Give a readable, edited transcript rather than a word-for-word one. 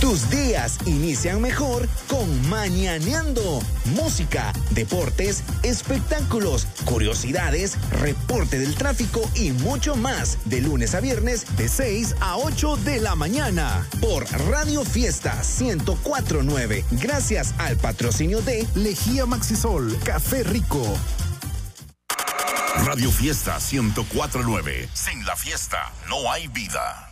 Tus días inician mejor con Mañaneando. Música, deportes, espectáculos, curiosidades, reporte del tráfico y mucho más. De lunes a viernes, de 6 a 8 de la mañana. Por Radio Fiesta 104.9. Gracias al patrocinio de Lejía Maxisol, Café Rico. Radio Fiesta 104.9. Sin la fiesta no hay vida.